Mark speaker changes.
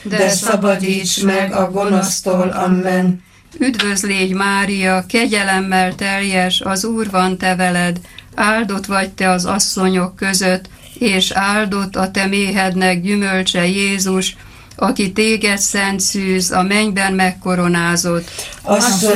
Speaker 1: de szabadíts meg a gonosztól. Amen.
Speaker 2: Üdvözlégy Mária, kegyelemmel teljes, az Úr van te veled, áldott vagy te az asszonyok között, és áldott a te méhednek gyümölcse Jézus, aki téged szent szűz, a mennyben megkoronázott.